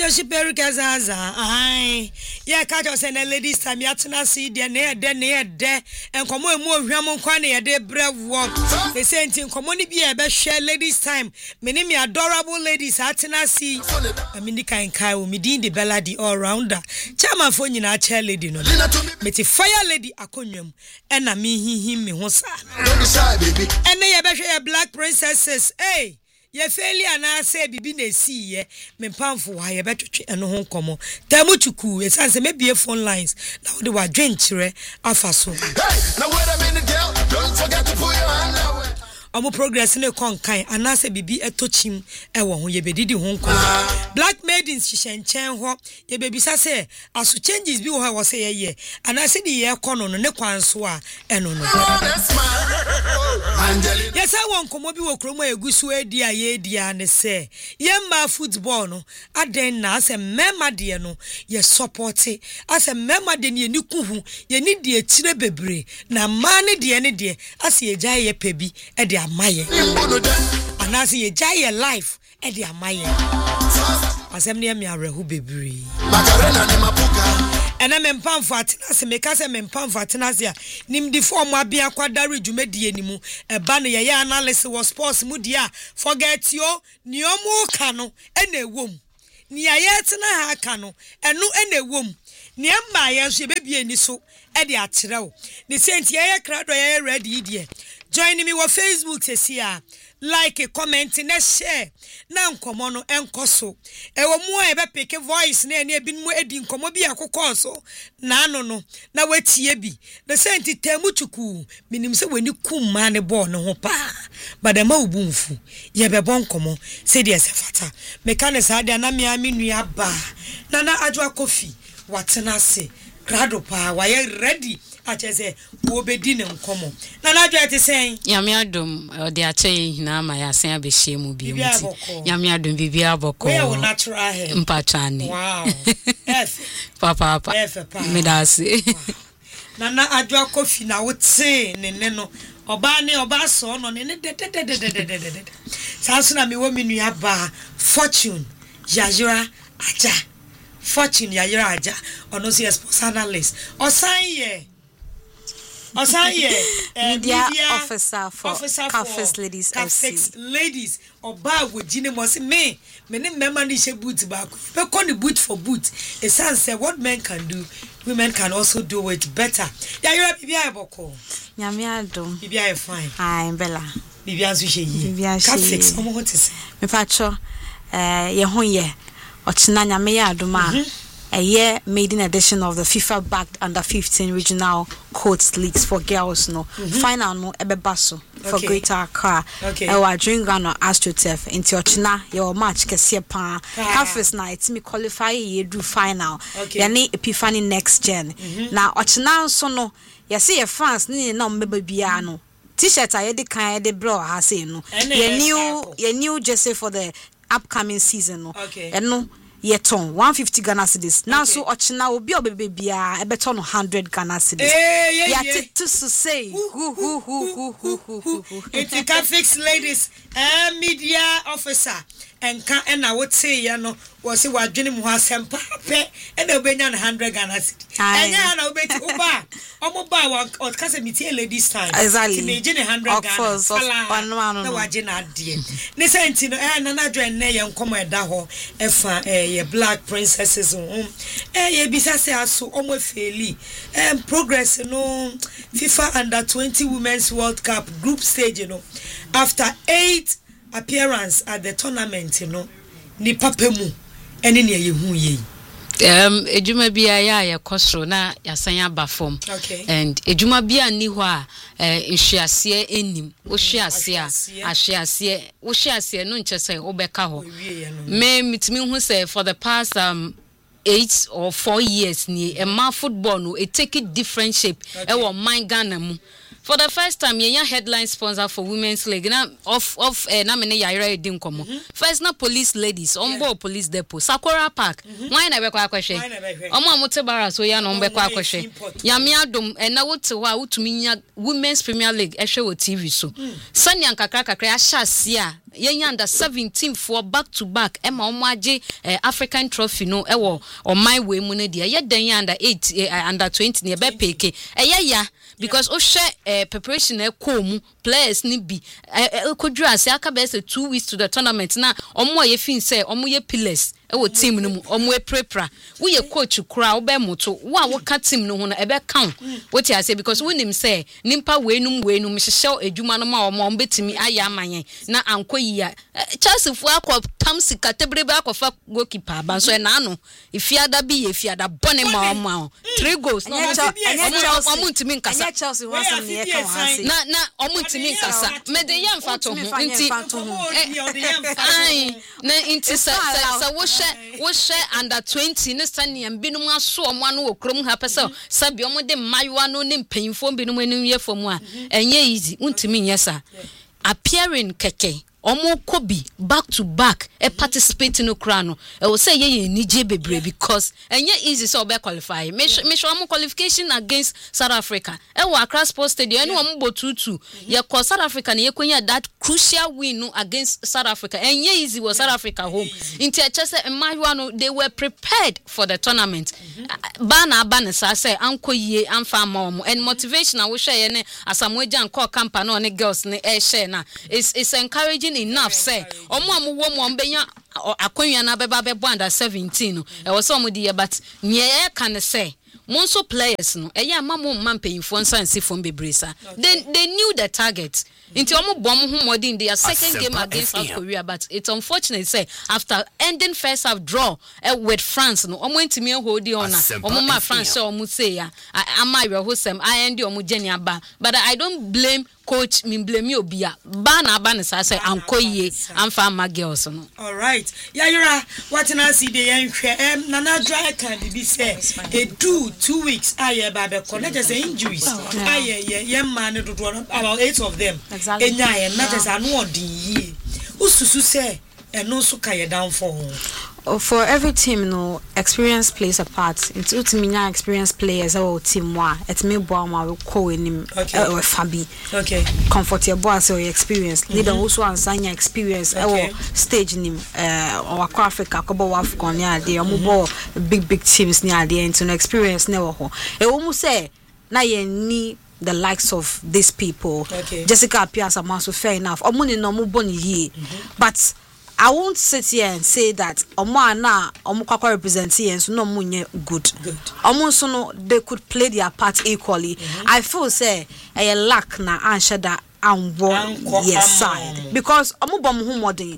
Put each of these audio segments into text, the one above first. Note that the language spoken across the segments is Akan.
Kajo Shiperu Kazaza. Aye. Yeah, Kajo send a ladies time yatna see de near de and come more Ramon Kwane a de brave walk. The same thing commoni be a best share ladies time. Many me adorable ladies atna see. Aminika and Kai Midin the Bella the all rounder. Chama phone in our chair lady no. Meti fire lady akonyum. And a me him me hosa. Don't be shy, baby. And they a black princesses. Hey. Ye failure na say bibi na si ye me pamfo ha ye betwetwe eno ho nkomo tamuchuku esanse me bie phone lines na wo de wa dwenkyere afaso. Hey, now wait a minute, girl. Don't forget to put your hand away. Omo progress ne konkan anase bibi etochim ewo ho ye bedidi ho nkomo. Black maidens hihyenchen ho ye bebisa say aso changes bi wo ha wo say ye anase di ye kono no ne kwanso a eno no. Yes, I want come obi wo kromo egusu edi aye edi ane say yemba football no aden na ase mema de no ye support ase mema de ne kuhu ye ni de akire bebre na ma ne de ase ye gya ye pebi e de amaye anase ye gya ye life e de amaye asem ne me arehu bebre Macarena ni mapuka. And I'm pamfat as a mekasa pamfatinasia. Nim the form abia kwadari jumedie nimu. A ban ye analysis was sports mudia. Forget yo, niomo cano, and a womb. Nia yetina ha cano, and no and a womb. Niamba yes, ye baby any so, Eddie Atro. The saint ye crowd ready, dear. Joining me on Facebook says here. Like a comment in a share. Now come on and coso. E wo mo e be pick voice na e bi mo edin komo bi akokoso. Na no. Na wetie bi. The senti temuchuku. Minim se weni kum ma ne bo no ho pa. But the ma obunfu. Ye be bon komo. Se de se fata. Me kan se ade na me nua ba. Na adwa coffee. Watena se. Grado pa wa ye ready. Achese wo bedi ne nkomo na adwa te sen Nyame adom de ache na ma ya sen abehye mu bi muti Nyame adom bibia boko we are natural hair mpachane wow yes papa medase na adwa coffee na wote ne no oba ne oba so no ne de sanso na me wo mi nua ba Fortune Yajira aja Fortune Yajira aja ono si sponsor analyst osan media officer for Cafes Ladies FC. Ladies oba wo gine mo se me ne memma ni she boot back be call the boot for boot a son say what men can do women can also do it better. Ya you bibia eboko Nyame adom bibia fine ai bella bibia so she yi Cafes omo ho tese me pacho ye ho ye ochina nyame ya adom a year maiden edition of the FIFA backed under 15 regional coach leagues for girls no final no ebebaso for Greater Accra our dream Ghana AstroTurf into ochina your match kese pa Cafes na itimi qualify ye do final yani Epiphany next gen na ochina so no yesi ye France ni na mbeba bia no t-shirt aye de kan de bro ha say no ye new jersey for the upcoming season no no yeton 150 Ghana cedis now so ochina obi obebe bia ebeton 100 Ghana cedis ya to say who it's Cafes Ladies media officer and na what say ya no was say wadwene mu asem pa pe e na obenya 100 Ghana cedis enya na obeti oba omo ba o kase meeting ladies time exactly me gene 100 Ghana na waje na ade ne senti no na adwen na ye nkomo eda ho efa ye black princesses ye bisa se aso omo feli progress no FIFA under 20 women's world cup group stage you know after 8 appearance at the tournament you know ni papemu ene ne ye hu ye ejuma bia ya kosro na yasan abafom and ejuma bia ni ho a nhyiase enim wo hyiase ahyiase wo hyiase no nchese obeka ho me mitimi hu say for the past 8 or 4 years ni ma football no it take a different shape e wo man Ghana mu. For the first time, yenya headline sponsor for Women's League. Na na mene Yaira edin komo. First na police ladies, ombo police depot, Sakura Park. Why na be kwa kwehwe? Omo amote bara so ya no mbe kwa kwehwe. Yame adom na wote wa utumi nya Women's Premier League ehwe wo TV so. Sani ankakra kakra ahya ase a yenya under 17 for back to back ema omaje African trophy no ewo on my way mu ne dia ye dan under 8 under 20 ne be peke ya because o share preparation mu players ni bi kodru ase aka be say 2 weeks to the tournament na omo ye fin say omo ye pillars ewo team no mu omo prepara we ye coach kura wo be moto wo a wo ka team no ho na e be count what you say because we nim say nimpa weenum hyehyɛ adwuma no ma omo betimi aya amanye na ankoyia Chelsea fu akọ tamsi katebrebe akọfa goalkeeper ba so na no ifiada bi ye fiada bone ma omo 3 goals no omo ntimi nkasa Chelsea was on the account na omo ntimi nkasa me de yam fa to ho nti ai na nti sa wo share under 20 ne stani ambinum aso omo anu okrom ha pese sabi omo de mayoa no ne mpanyimfo binum anu ye fom a enye easy untimi nyesa appearing keke omo kobi back to back participating no krano e will say ye nije bebre because enye easy so be qualify me show omo qualification against South Africa e wo Accra Sports Stadium ene omo botutu ye ko South Africa na ye kwenya that crucial win no against South Africa enye easy was South Africa home inti echese emahwa no they were prepared for the tournament bana say anko ye amfa ma and motivation na wo share ye ne asamoja anko camp na ne girls ne share na is encouraging enough say omo amwo mo mbenya akonwa na beba bebo under 17 no e wo so mo di but nye can say monso players no eya amamo mampanyifo nsansi fom bebresa they knew the target into omo bom ho modin their second game against South Korea but it's unfortunate say after ending first half draw with France no omo ntimi hold on omo ma France so omo say ya amayo hosem I end omo jeni aba but I don't blame coach me blame you obia ba na say ankoye amfa ma girls no. All right yayura what na see the enhwe nana dry can be say e do 2 weeks aye ba be connect say injuries aye ye man do about 8 of them enya ye na just anu odin yi ususu say eno so ka ye down for every team no experience plays a part into ultimate experience players our team wa et me bo ma ko enim fabi okay comfortable as your experience leader also ansanya experience our stage nim our Africa ko bo Afcon ya de omo big teams ni ade into no experience ne wo ho e wo mu say na ye ni the likes of these people Jessica appears so fair enough omuni no mo boni yi but I won't sit here and say that omo na omo kwakwa represent here so no munye good omo so no they could play their part equally I feel say a lack na anshada anwo yes side because omo bom hu modern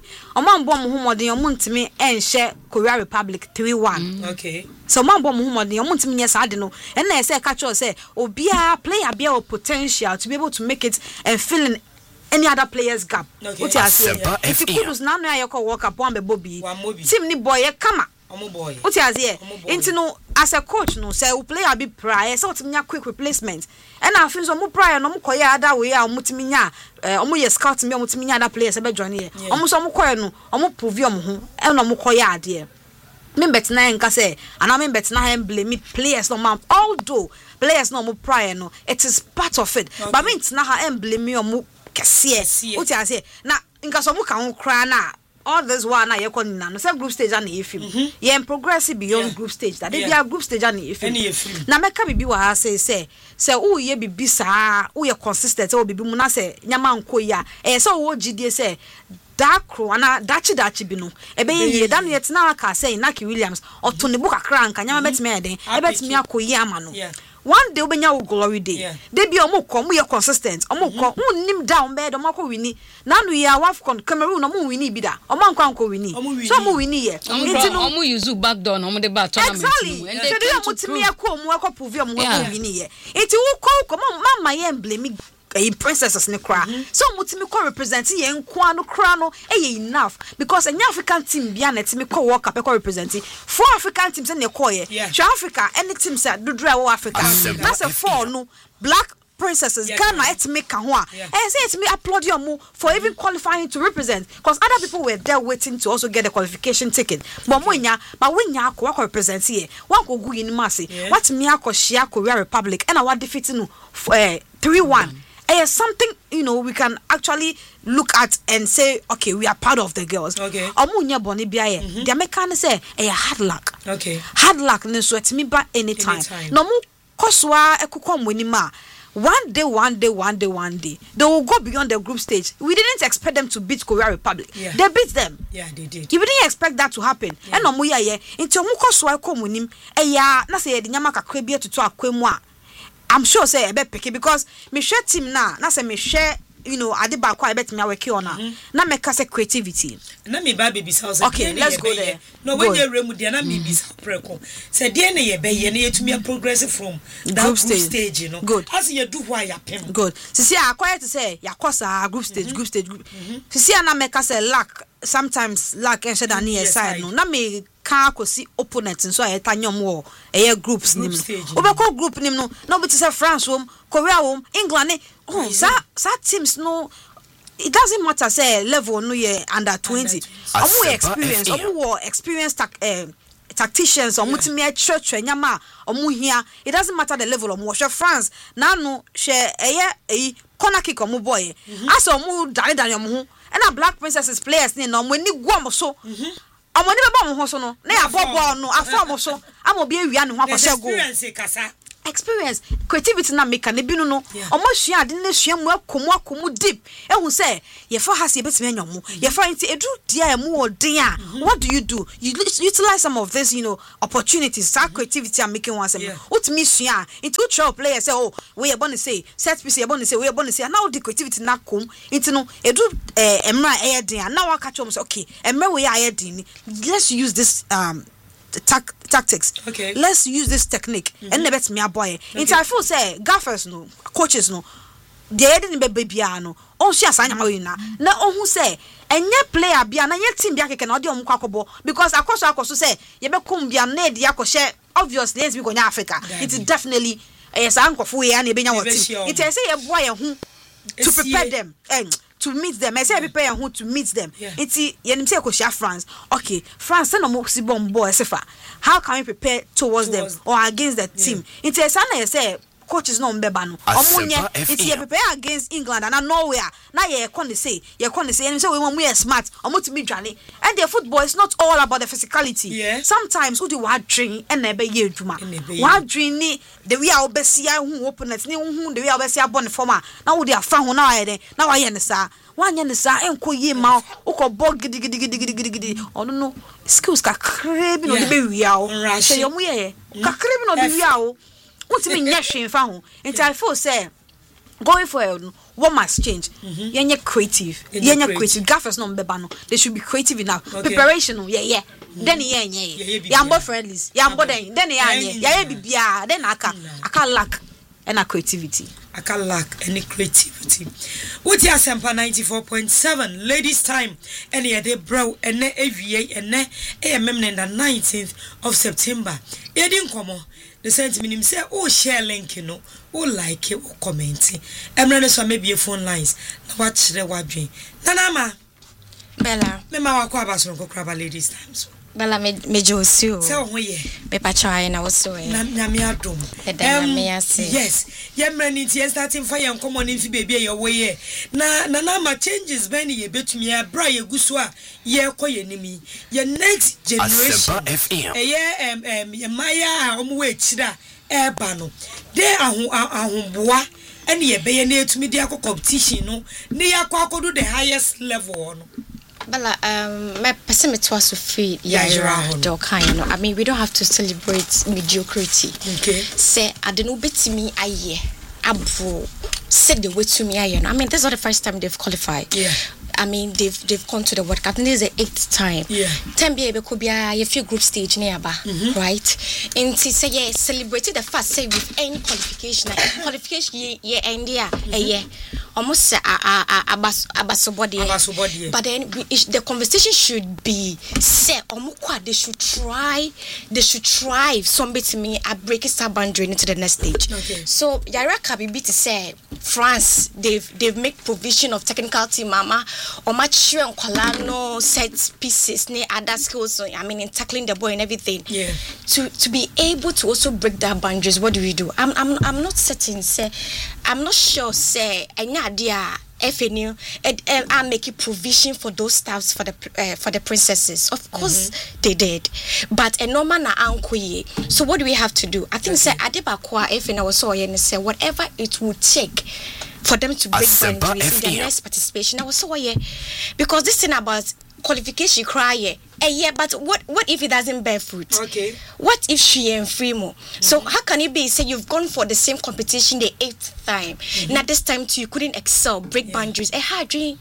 omo ntimi enhye Korea Republic 3-1 okay so omo bom hu modern omo ntimi yes ade no and na say catch us say obia player bia potential to be able to make it and fill in any other players gap. What you say? If you could now you can walk up on the Bobby. Team ni boy come. What you say? Into no as a coach no say we player be prior so to quick replacement. And I feel so mo prior no mo koya other way a mo timi nya omo ye scout me omo timi nya other players e be join here. Omo so mo koya no omo prove omo ho e no mo koya ade. Me betina nka say and me betina him blame me players no man although players no mo prior no it is part of it. But me tina ha blame me omo kese what you say na nka so mu kan kra na all this one na ye ko nina no say group stage na efim ye progress beyond group stage that they are group stage na efim na meka bibi wa ha say wo ye bibi saa wo ye consistent wo bibi mu na say nyama nko ya so wo gidie say dakro ana dachi bi no ebe ye dan yet na ka say Naki Williams oto ne buka kra nka nyama betime eden e betime akoyi ama no one day obenya wo glory day they be omo ko mo ye consistent omo ko unnim down bed omo ko wini na no ye Afcon Cameroon omo wini bi da omo anko wini so omo wini ye omo use back door omo de ba tournament and they do omo timi akọ omo akọ prove omo wini ye enti wo ko mama ye blame princesses ne kra so mutimi ko represent ye nko no kra no enough because any African team bia na timi ko world cup ko represent 4 African teams na ko ye Africa any team say dodra wo Africa that's a 4 no black princesses Ghana etimi ka ho a say etimi applaud you for even qualifying to represent because other people were there waiting to also get a qualification ticket but monya but we nya ko represent here one ko gu yin mase what me akoshia Korea Republic and our defeat no 3-1 something, we can actually look at and say, okay, we are part of the girls. Okay. Omunya boni biaye. The American say, hard luck. Okay. Hard luck ne so etimi ba anytime. No mu koswa ekukom wenima. One day, they will go beyond the group stage. We didn't expect them to beat Korea Republic. Yeah. They beat them. Yeah, they did. You didn't expect that to happen. And no muya ye. Into muko swa komunim. Eya na say the nyama kakwe bia to akwemu a. I'm sure say ebe peke because me share team na say me share ade ba kwa bet me work on na me ka say creativity. Na me ba baby house. Okay, let's go there. No when you remu dia na me bi preko. Say dia na ye be ye na yetumi progress from that group stage, Good. As you do why ya pem. Good. Sisi akwa to say yakosa group stage. Sisi na me ka say lack sometimes lack and than near side no. Na me ka kosi opponents nso ayeta nyom wo groups nim no. Obeko group nim no be to say France Korea England sa teams no. It doesn't matter say level no ye under 20. Omo experience, omo experience tacticians or multimedia church nyama omo hia. It doesn't matter the level omo she France na no she corner kick omo boy. As omo dane omo ho. And a Black Princesses players ni no mo ni guam so. Omo ni be ba mo ho so no. Na ya bobo no afọ mo so. Amo be awia ne ho akose go. Experience creativity na make na binu no omo hua ade na hua mu akomu deep ehun say ye for has ye betime anyomo ye for nti edu dia mu odin a what do? You utilize some of this opportunities that creativity are making one say what me hua into show players say we are born to say set piece we are born to say now the creativity na kom nti no edu emra eyedin na wa catch say okay emra we eyedin let's use this tactics. Okay. Let's use this technique. And bet me a boy. Into I feel say gaffers no, coaches no. They didn't be baby no. On she asanya mawina. Na on who say enye player bia na nye team bia keke na odi omu kwakobo because akoso say ye be kum bia na di akoshe obviously let's be go nya Africa. It's definitely yes ankofo ye na e benya what team. It say ye boy hu to prepare them. To meet them. I say prepare who to meet them. It's yenim say Koshia France. Okay, France no mo si bombo esefa. How can we prepare towards them or against the team? It's a say coaches no mbeba no. Omunye it's ye prepare against England and Norway. Na ye kon say and say we want we smart. Omo to be dwane. And the football is not all about the physicality. Yeah. Sometimes who do what train and never ye juma. What dream ni the we are obesia who opponents ni who the we are obesia born former. Now we are fan ho na aye na wa ye ne sa. Wanya ne sa enko ye ma ukobọ gidi no skills ka krebi no be wia o se yo mu ye ka krebi no be wia o utimi nya hwen fa ho nti I feel say going forward what must change yenye creative gaffers no mbeba no they should be creative enough. Preparation no then yambo friendlies yambo then ye bibia then aka lack and a creativity. I can lack any creativity. What ya Sempa 94.7 ladies time and yeah they bro and ne AVA and ne AMM the 19th of September. Yeah didn't come on. The sentiment say share link like it or comment. Emre so maybe your phone lines. Watch the wadrin. Nanama Bella. Mema wakwa baso ko kraba ladies time so. Bella me Josio. Say ho ye. Me pa try na woso e. Na me adom. Yes. Yemre ni tie starting fire common in fi baby your way. Na ma changes ben ye betumi ya bra ye guso a ye koye nimi. Ye next generation. Ye maya omwe chira eba no. De ahomboa ene ye be ye na etumi de akọ competition no. Ne yakọ akodo the highest level no. Bella, my pessimist was so free. I mean, we don't have to celebrate mediocrity. Okay. Say, I don't know, bet me, Abu said the way to me, I mean, this is not the first time they've qualified. Yeah. I mean, they've gone to the World Cup. And this is the 8th time. Yeah. 10 could be a few group stage nearby, right? And to say, yeah, celebrated the first say with any qualification. Qualification, almost abasobody. But then the conversation should be say, they should try somebody to me a break star boundary into the next stage. Okay. So Yara Kabibi to say France, they've made provision of technical team mama. Or much and Colano set pieces near other skills. I mean, in tackling the ball and everything. Yeah. to be able to also break down boundaries, what do? I'm not certain, say, I'm not sure, say, any idea. FNU, I'm making provision for those staffs for the princesses. Of course, they did, but a normal na ankoye. So what do we have to do? I think say Adebakwa FNU was so and say whatever it would take for them to break boundaries in the next participation. I was so because this thing about qualification cry but what if it doesn't bear fruit? Okay. What if she ain't free more? So how can it be say you've gone for the same competition the 8th time? Now this time too you couldn't excel, break boundaries. A hard dream.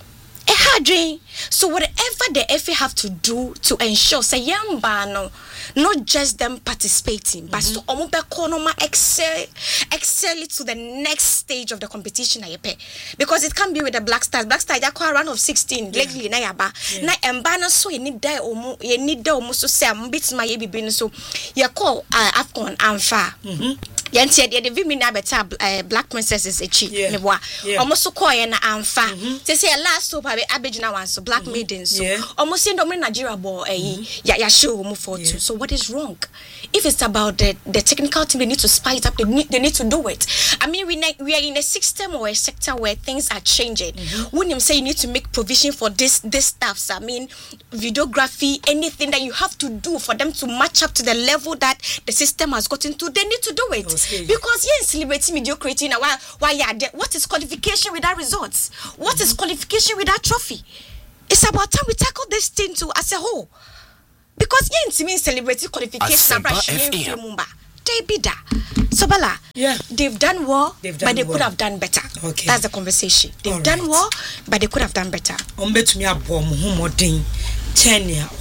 So whatever the FA have to do to ensure say young bano, not just them participating, but to excel it to the next stage of the competition. Because it can't be with the Black Stars. Black Stars they call a run of 16 lately na yaba. Na embana so you need die almost to say bit my baby so you call Afcon Anfa. Yanti the women are better Black Princesses almost so call na Anfa. They say last hope Abidjan one so Black Maidens so almost in Domin Nigeria bo ya show move for two. So what is wrong? If it's about the technical team, they need to spice up. They need to do it. I mean, we are in a system or a sector where things are changing. When you say you need to make provision for this stuff, I mean, videography, anything that you have to do for them to match up to the level that the system has gotten to, they need to do it. Because you're celebrating mediocrity now. Why you are there? What is qualification without results? What is qualification without trophy? It's about time we tackle this thing too as a whole. Because you ain't celebrating qualification they be that. So Bala, they've done well, but they could have done better. Okay. That's the conversation. They've done well, but they could have done better. Me abom humodin Chenia.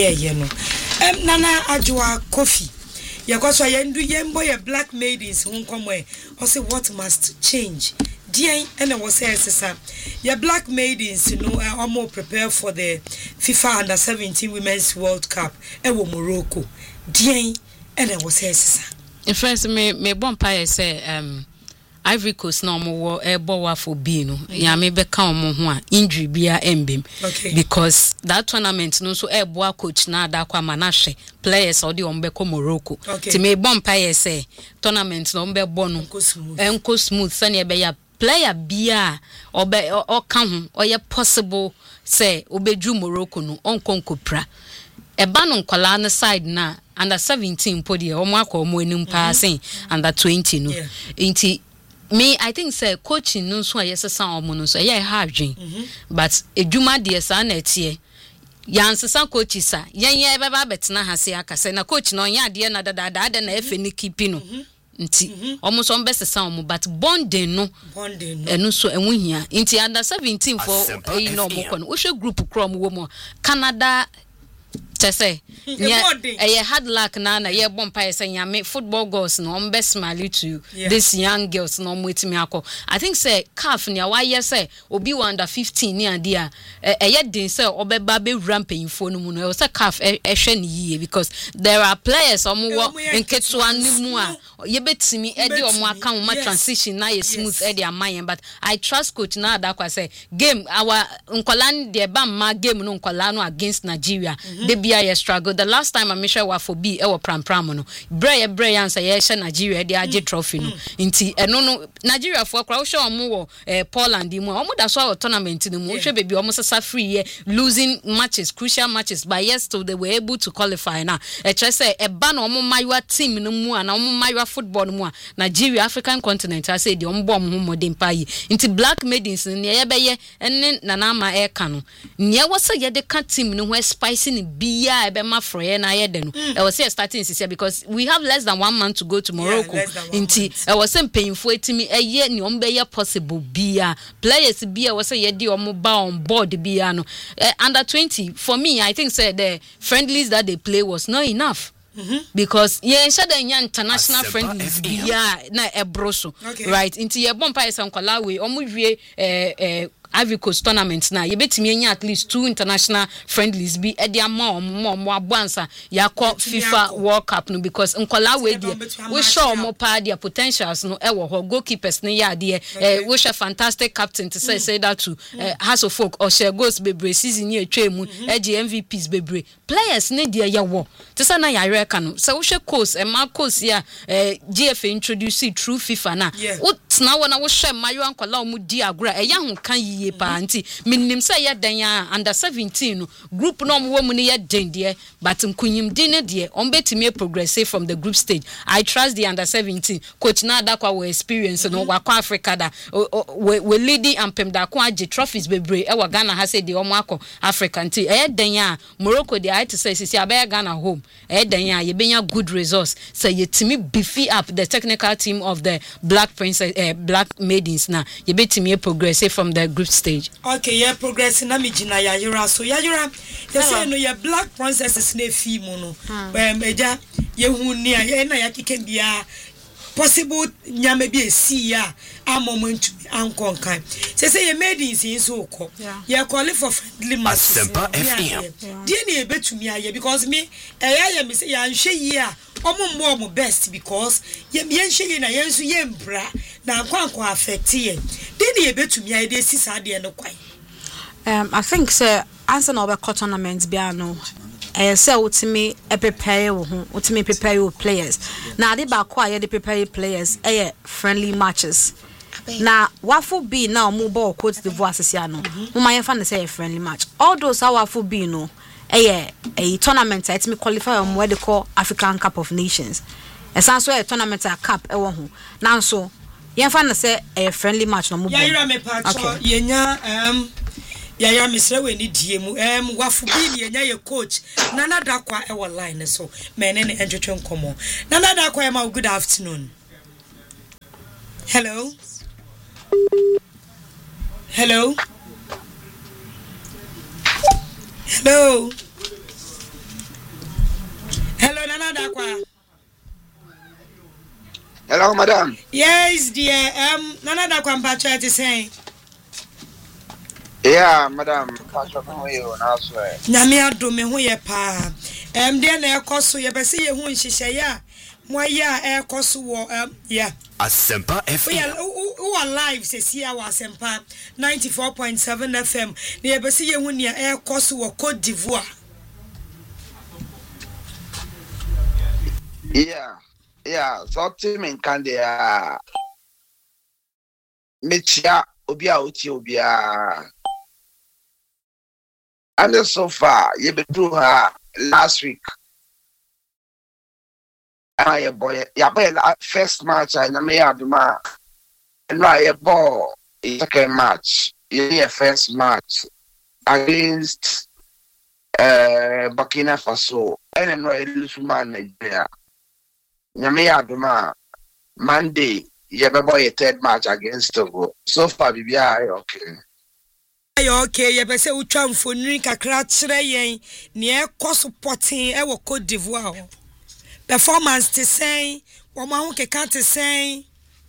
Nana Ajua coffee. Yakoso yendu yembo ye Black Maidens hunkomwe. Ose what must change? Dean and I was saying, your Black Maidens, are more prepared for the FIFA Under-17 Women's World Cup. Ewo Morocco. Dean and I was saying, in France, me bonfire say, Ivory Coast no more airborne for being. Ya me be come on injury be a embim. Okay. Because that tournament no so airborne coach na da kwa manashe players or the ombeko Morocco. Okay. To me bonfire say tournament no ombe bono. Enko smooth. Sani be ya player bia or come or ya possible say obeju Morocco no onkonko pra. Eba no nkwala na side na under 17 podi omo akọ omo enim passing under 20 no. Inti me I think say coaching no so ayesesa omo no so ye ha adwen. But edwuma de sa na etie yansesa coach sa yen beba betena ha se aka say na coach no nya de na dada na efe ni kipi no. Nti almost on best sound but bonding no enu so enwuhia nti under 17 for no mo kono wo hwe group crom wo mo Canada say yeah hard luck na ye bompa say nyame football girls no on best smile to this young girls no wait me akọ I think say CAF nia why say obi under 15 ni ade a ye din say obeba be rampanyfo no mu no say CAF ehwe ni yie because there are players omo enketo animu a ye betimi e de omo aka ma transition na ye smooth e de amayen but I trust coach na adakwa say game our nkolan de ba ma game no nkolan no against Nigeria they be a struggle. The last time I sure wa for be e wo pram no bre answer ye hye Nigeria de age trophy no nti no Nigeria for kra wo hye omo wo Poland mu omo da so tournament no mu hye baby omo sasa free ye losing matches crucial matches but yes still they were able to qualify now say e ba no omo mayoa team no mu na omo mayoa football no mu Nigeria African continent I say the omo bom ho modern pa yi nti Black Maidens ne ye be ye enne nana ma e ka no ne wo say ye de ka team no ho spicy ni bia ebe ma froye na ye de no e was say starting this year because we have less than 1 month to go to Morocco nti e was say painful etimi eye ni ombe ye possible bia players bia was say ye di omo ba on board bia no under 20 for me I think say the friendlies that they play was not enough. Because yeah, international friendlies na ebroso right into your bompa is nkwala we omo wie Ivory Coast tournament na ye betimi enya at least 2 international friendlies bi e dia mo abansa yakọ FIFA World Cup no because nkola we dia we show mo pa dia potentials no e wo ho goalkeepers ne ya dia we show fantastic captain to say that to House of Folk or share goals bebre season ye twemu e di MVPs bebre players ne dia ye wo to say na ya reka no so we show course e ma course ya GFA introduce through FIFA na na wona wo show mayo ankola o mu di agora e ya ho kan yiye pa anti minim say ye dan ya under 17 no group no mo mu ne ye den de but nkunyim din ne de on betimi progress from the group stage. I trust the under 17 coach na dakwa we experience no wakwa Africa da we leading ampem da kwa age trophies bebre e wa Ghana ha say de omo akọ Africa nti e den ya Morocco de I to say sisi abaya Ghana home e den ya ye benya good results say yetimi beefy up the technical team of the Black Princess Black Maidens na ye betimi progress from the group stage. Okay, yeah, progress na mi jina ya yura so ya yura they say no ya Black Princesses na fi mu no eja ye hu ni ya na ya kike bia possible nyame bi esi ya a moment ankon kan say ye maidens in so ko ye call for friendly match Asempa FM die na e betumi aye because me ya me say ya nhwe yi a omo best because ye nhwe yi na ye nso ye mbra na ankon affect ye die na e betumi aye de si sa de no kwan. I think sir answer no be tournament bia no say ultimate prepare ultimate prepare your players na dey back kwa dey prepare players friendly matches na wafu be na omo ball Cote d'Ivoire asisia no mo ma yefan say friendly match all those wafu be no a tournament it me qualify on what they call African Cup of Nations esan so a tournament a cup e wo ho na so yefan say a friendly match no mo ball ya me patch yenya ya misre we ni die mu wafu bi ni enya ye coach Nana Dakwa e wo line so men ne entwetwe nkomo Nana Dakwa ma good afternoon. Hello Hello Nana Dakwa. Hello madam. Yes dear Nana Dakwa mpacho te say. Yeah, madam. Nyame adome ho ye pa. De na ekoso ye be se ye hu nhihye ya. Mo ya ekoso wo yeah. Asempa FM. We are live sesi ya wa Asempa 94.7 FM. Na ye be se ye hu ne ekoso wo Cote d'Ivoire. Yeah, so team in Canada. Mechia obia oti obia. And so far, you been through her last week. I boy, first match I may have the match. And I ball second match. You first match against Burkina Faso. And then I lose man Nigeria. You may have the match Monday. You have a third match against Togo. So far, we are okay. Okay, ye be say utwa mfoniri kakra kire yen ne supporting wo Cote d'Ivoire. Performance te say, wo ma ho keka te say.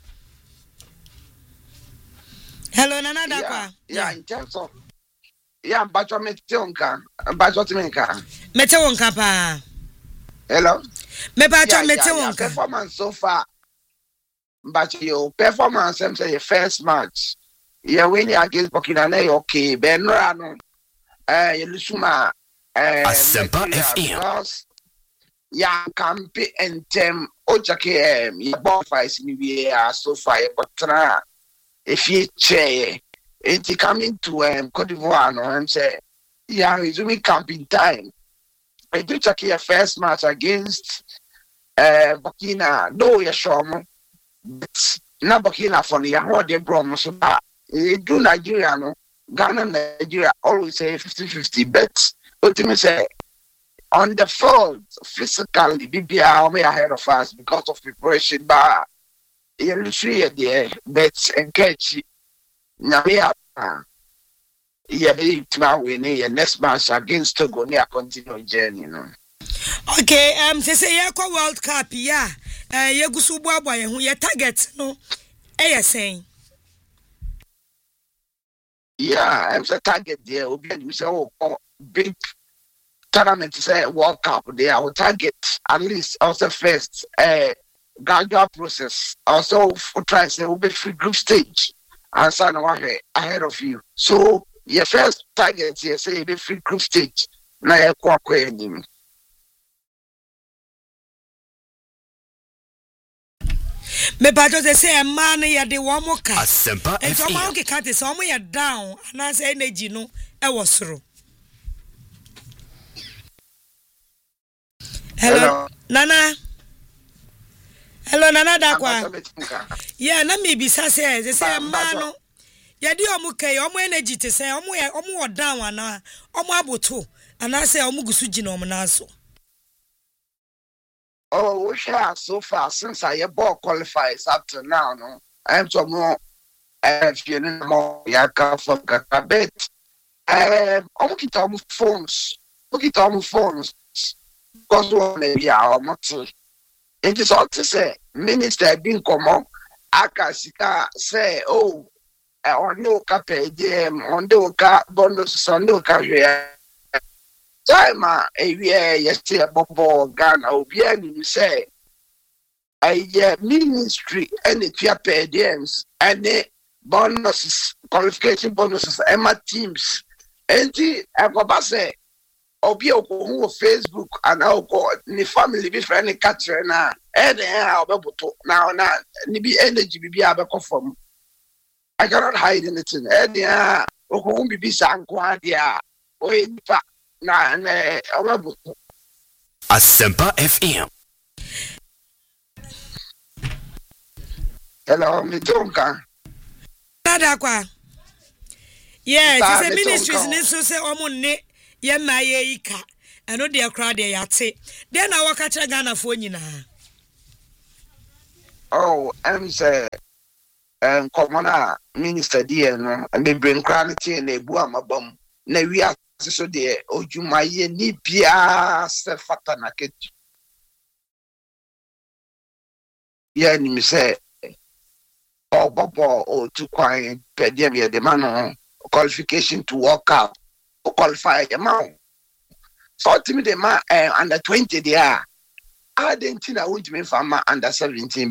Hello Nana Dakwa. Yeah, in terms of Mbacho Meteonka. Meteonka pa. Hello. Meteonka. Performance so far. Mbacho your performance say your first match. Yeah, when you against Burkina Faso, okay, Benrano, Yelusuma, Asempa FM. Yeah, campaign and tem Ojake, your bonfires in the so far, but if you chair, it's coming to Cote d'Ivoire, and say, yeah, resuming camping time. I do check your first match against Burkina, no, you're sure, but not Burkina for the Ahode Brom, so that. Do Nigeria, no? Ghana, Nigeria always say 50-50, but ultimately say on the field, physically, BBR way ahead of us because of preparation, but you're there, but engage. Now, yeah, the next match against Togo, near continue journey, you know. Okay, say World Cup, yeah, you go so boy, who your target, no, saying. Yeah, I'm a target there. Obi and you say, oh, big tournament say World Cup there. I will target at least also first gradual process. Also try say will be free group stage and sign ahead of you. So your first target here say the free group stage. Now you go him. Me bajo they say a man ya de one more car. Asempa And so man FM. cat is almost ya down and I say energy no e was through. Hello Nana. Hello Nana Dakwa. Yeah, na me bisa say they say a man no ya di omuke omu energy te say omu down ana omu aboto and I say omu gusu gina omu na so. Oh, we share so far since I ball qualifies up to now. No, I'm so more feeling more yaka for a bit. Look at our phones. Look at our phones. Because one maybe our motto. It is all to say, Minister being common. Akasika say, oh, on no capem, on no car bonus, on no career. Time yesterday Bobo Ghana Obiani say a ministry and it your PDMs and bonuses qualification bonuses Emma teams and the say Obio who Facebook and I'll go the family be friendly catcher now and now ni be energy be able from I cannot hide anything and yeah who be sanquadia or in fact Asempa FM. Hello, Mitonka. Nadakwa. Yeah, it's a ministries need so say omunne ye maye ika. Eno de akra de yate. Den na waka cha Ghana fo nyina. Oh, I'm say commoner minister there no and they bring quality and they bu amabam. Na we are so there ojumaye ni bia se fata na ketu. Yeah, ni say oh bobo or to quiet pedem the man qualification to walk out or qualify the man. So to me the man under 20 there. I didn't think I would mean for my under 17.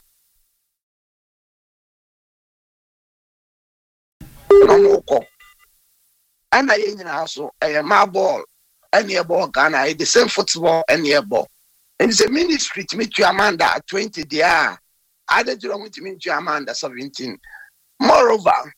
No more. And I in also my ball and your ball Ghana the same football and your ball. And it's a ministry to meet you Amanda at 20 there. I don't want to meet you Amanda 17. Moreover,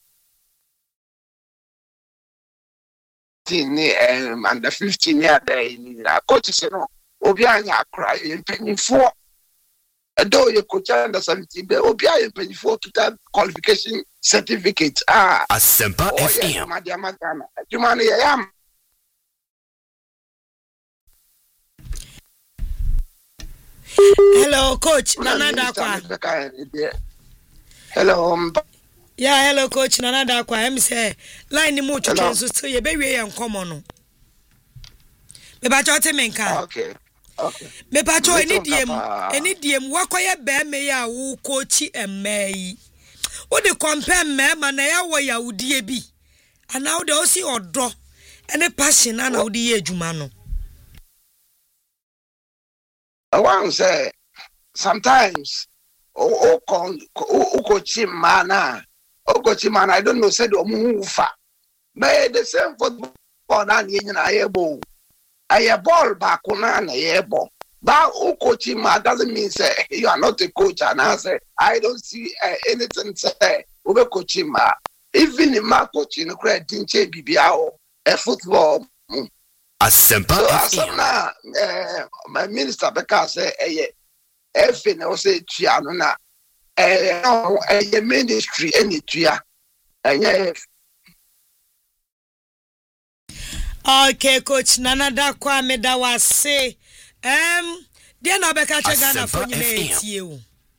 under 15 years there coach is no Obianya cry in penny for a door you coach under 17 but Obianya penny for to qualification certificate. Asempa FM. Hello, Coach Nana Dakwa. Hello. Yeah, hello, Coach Nana Dakwa. I'm say line ni mucho so still ye be we en common no. Me ba cho te menka. Okay. Me ba cho eni diem wakoye be me ya wo coach emai. Wo de compare me ma na ya wo ya udie bi. Ana wo de o si odo ene passion na wo de ye adwuma no. I want to say sometimes coaching man, I don't know said mufa. But the same football na able. I ball back on a ball. But coaching man doesn't mean say you are not a coach and I say I don't see anything say over coaching man. Even in my coaching credit didn't change BBO a football. Asempa FM. My minister because F no say Chiano na a ministry any tria. Okay, Coach Nana Dakwa me da was say dia na be ka che Ghana for nyina you.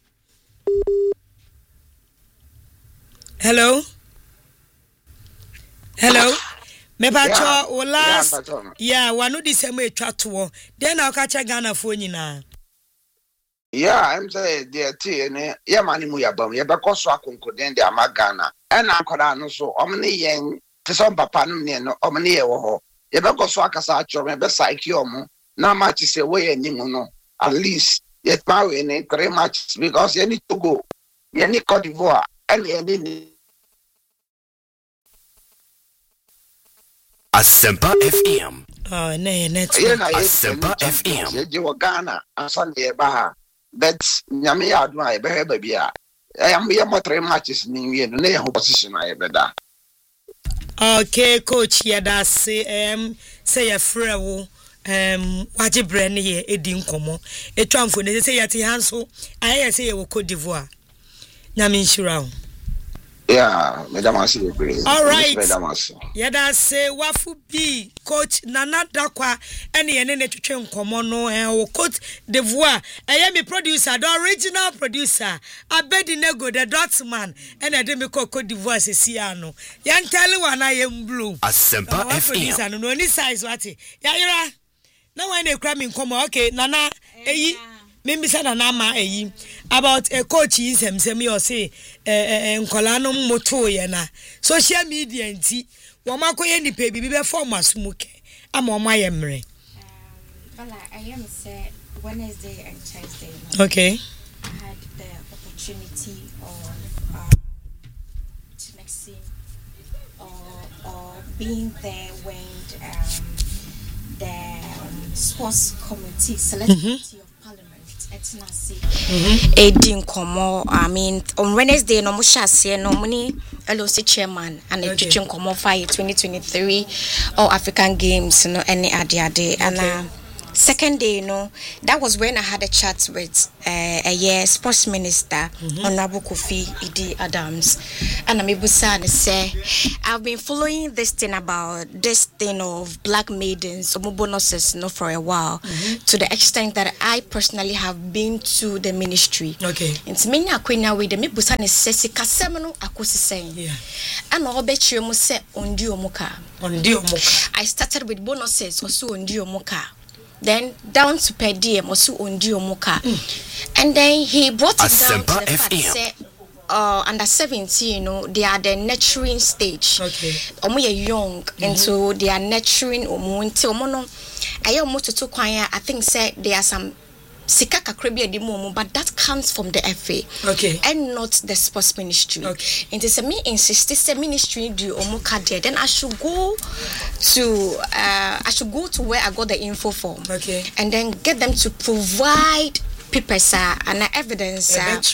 Hello. Me pacho o last yeah wanu di se me etwa to den na ka che Ghana fo nyina Yeah, I'm saying the tea and yeah, money mu yabam. You better so akonkoden de amagana. And akoda no so omni yen to some papa no ne no omni e wo ho. You better so akasa atro me be psyche omo. Na match say we enimu no. At least yet ma we ne 3 matches because you need to go. You need Cote d'Ivoire and you need Asempa FM. Oh, no. Asempa FM. You Ghana and Sunday Baha. That's Yamia Adma, baby. I am here more 3 matches in the near position. I better. Okay, coach, yeah, that's say a free. Waje brand ye edin komo e twamfo ne say yati hanso aye say ye wo Cote d'Ivoire nyame nshira. Yeah, Madam Asi. All right. Yeah, that's say wafu bi coach Nana Dakwa ene ye ne twetwe nkomo no Cote d'Ivoire me producer, the original producer Abedinego the Dotman ene de me Cote d'Ivoire se sia no yan tell one I blue Asempa FM no ni size wati ya na when they cram in come okay Nana maybe said Nana about a coach is him or say nkola moto ye na social media nti wo makoye ni pe bibi form asumuke ama oma yemre I am say Wednesday and Thursday. Okay. I had the opportunity of mixing or being there when the sports committee, select committee of parliament, Edin Komo, I mean, on Wednesday, no Mushasi, no money, LOC chairman, and a teaching Komo Fire 2023 or African Games, no, any idea day. And second day, that was when I had a chat with a sports minister, Honorable Kofi Idi Adams, and I'm able to say, I've been following this thing about this thing of black maidens, bonuses, for a while, to the extent that I personally have been to the ministry. Okay. It's many akwena with the mibusa necessity kasemano akosi saying. Yeah. And I'll bet you say ondi omuka. I started with bonuses also ondi omuka. Then down to per diem also ondi omuka. And then he brought it down to the fact say under 17, they are the nurturing stage. Okay. Omo ye young, and so they are nurturing omo until omo no. I think say there are some sikaka krebi edimo, but that comes from the FA, okay, and not the sports ministry. Okay. And it's me insist this ministry do omuka there. Then I should go to where I got the info from, okay, and then get them to provide papers and evidence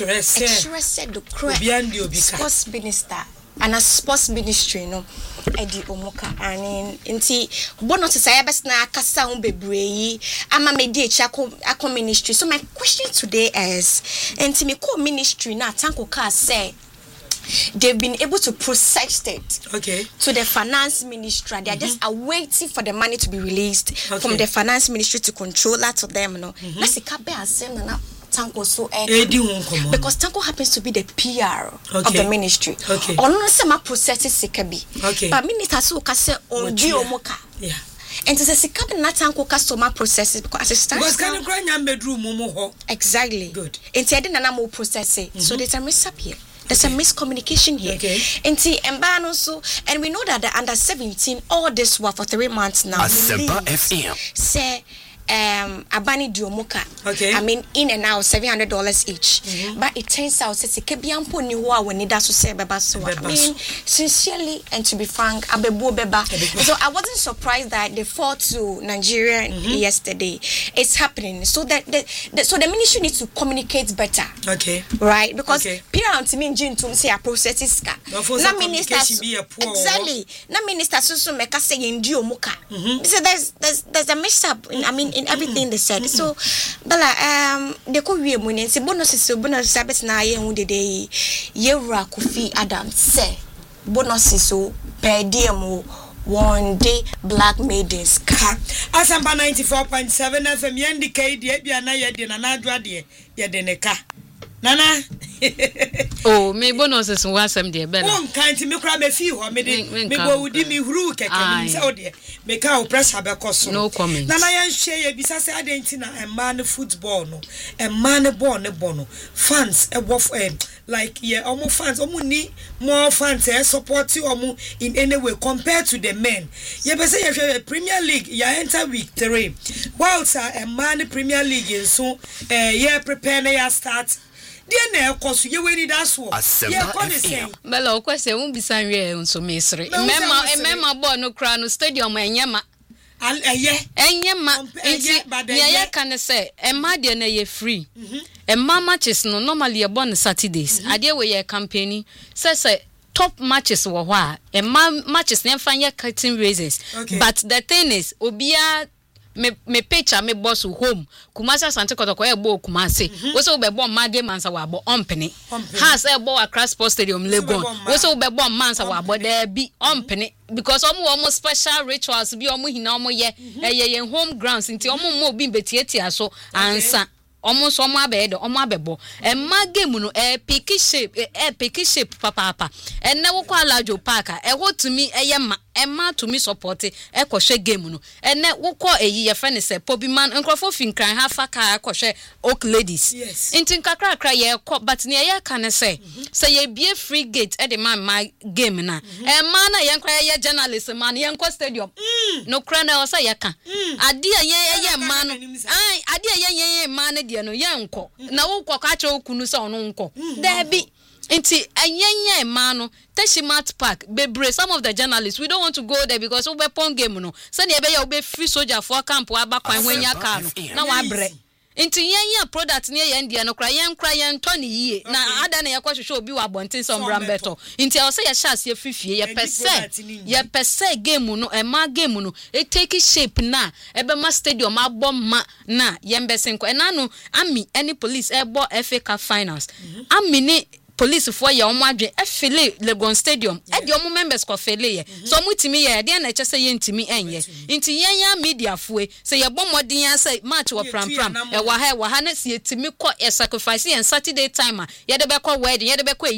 sports minister and a sports ministry Edi Omuka and inti bonus say best na kasa bebree ama mediachi akọ ministry. So my question today is inti me ko ministry na tanko ka say they've been able to process it, okay, to the finance ministry. They are just awaiting for the money to be released from the finance ministry to control that to them. Let's see kabe asem na Tanko so because Tanko happens to be the PR of the ministry. Okay. On some processes sekabi. Okay. But minister so ka say on omuka. Yeah. And to say sekabi na Tanko customer processes because assistant. Because can cry nyam bedroom mo ho. Exactly. Good. Instead na mo process it. So there's a mishap here. There's a miscommunication here. Okay. And we know that the under 17 all this war for 3 months now. Asempa FM. Say Abani Diomoka. Okay. I mean, in and out $700 each. But it turns out that Kebiampo knew when it does say Beba. So I mean, sincerely and to be frank, Abebu Beba. So I wasn't surprised that they fought to Nigeria yesterday. It's happening. So that the ministry needs to communicate better. Okay. Right? Because parents mean Jin to say a process is na minister exactly. Na minister so make us say in Diomoka. So there's a mess up in everything they said. So Bala they could be money say bonus sabes na ye hu de Yewura Kofi Adams say bonuses so per diem 1 day black maidens car Asempa 94.7 FM yendi kai de bia na ye de na adwa de ye de ne ka Nana. Oh, me bonuses was some dear Bella. One kind to me cry me feel or me go with me who can say, oh dear, make our pressure because no comment. Nana, I share because I didn't know a man football, no, a man born a bono, fans, a wolf, like, yeah, almost fans, almost need more fans, support you almost in any way compared to the men. Yeah, but say if you're Premier League, you enter week 3. Whilst a man Premier League is so, yeah, prepare na start. Dear na koso ye weni da so ye ko ne say bela o kwese won bisan we nso mesre mema ball no kra no stadium enyema enyema enti ye kan say emma de na ye free emma matches no normally e born Saturdays ade we ye campaigning say top matches wo ho a emma matches na fan ye curtain raises but the thing is obia me picture me boss home Kumasi Asante Kotoko ebo Kumasi we say we be born mad game ansa wa bo ompene has ebo Accra Sports Stadium Legon we say we be born mansa wa bo there be ompene because omo special rituals bi omo hina omo ye home grounds nti omo mo bi betietia so ansa omo so omo abede omo abebo ma game no pick shape papa na wo kwa Alajo Park ho to me Emma to me support hwe game no na wo kwa ye friend say Pobiman nkrofo finkran ha ka hwe Oak Ladies intin kakra ye but ne ye kan say ye bie free gate e de man game na Emma na ye nkra ye journalist man ye nkwa stadium no kra na o say ye kan ade ye man no ade ye man de no ye nko na wo kwa ka che okunu say ono nko there be Inti anyanya emano Teshimat Park bebre some of the journalists we don't want to go there because we pon game no say na be ya we free soldier for camp wa ba kwan hwanya ka no na wa bre inti yanya product ne ye ndia no kra yen to ne yie na ada na yakwa obi wa bontin some brambeto inti I say ya sha se fifie ye pese game no ema game no e take shape na ebe ma stadium aboma na ye mbese nko na no ami any police ebo FA Cup finals ami ni police for ya omo adwe efele Legon Stadium e de omo members ko fele ye so mutimi ye de na chese ye ntimi enye nti yenya media fue say ye bomodin ya say match wo pram e wa ha na se yetimi ko e sacrifice ye Saturday time ye de be ko wedding ye de be ko